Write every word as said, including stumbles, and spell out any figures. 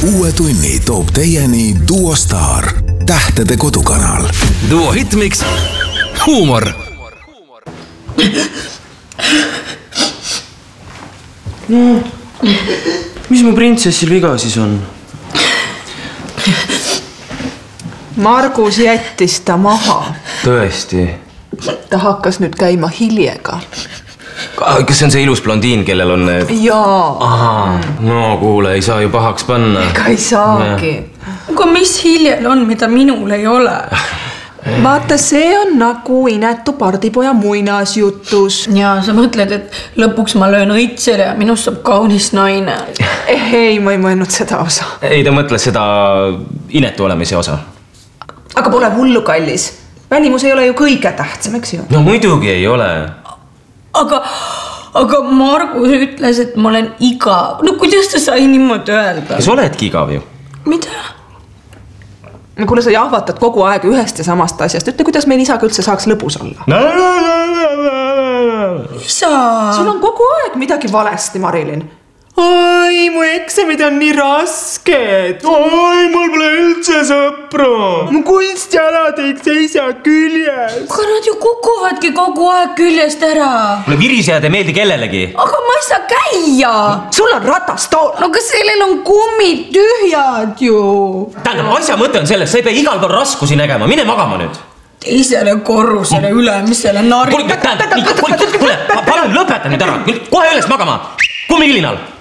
uue tunni toob teieni Duo Star, tähtede kodukanal. Duo Hitmix, huumor. No, mis mu printsessil viga siis on? Margus jättis ta maha. Tõesti? Ta hakkas nüüd käima hiljega. Kas see on see ilus blondiin, kellel on need... Jaa. Aha, no kuule, ei saa ju pahaks panna. Ega ei saagi. Aga mis hiljel on, mida minul ei ole? Vaata, see on nagu inetu pardipoja muinasjutus. Ja sa mõtled, et lõpuks ma löön õitsele ja minust saab kaunis naine. Ei, ma ei mõelnud seda osa. Ei, ta mõtles seda inetu olemise osa. Aga pole hullu kallis. Välimus ei ole ju kõige tähtsam, eks ju? No muidugi ei ole. Aga, aga Margus ütles, et ma olen igav. No kuidas ta sai niimoodi öelda? Sa oledki igav ju. Mida? No kuule, sa jahvatad kogu aeg ühest ja samast asjast. Ütle, kuidas meil isaga üldse saaks lõbus olla? Isa! Sul on kogu aeg midagi valesti, Marilyn. Oi, mu eksamid on nii rasked. Oi, mul pole üldse sõpru. Mu kunstjaladeks seisa küljes. Aga nad ju kukuvadki kogu aeg küljest ära. Mulle virisejad ei meeldi kellelegi. Aga ma ei saa käia. Sul on ratastool. No kas sellel on kummid tühjad ju? Tähendab, asja mõte on selles, sa ei pea igal pool raskusi nägema. Mine magama nüüd. Teisele korrusele ülemisele nari. Kuule, tähendab, kuule, palun lõpeta nüüd ära. Kohe üles magama. Kummilinal.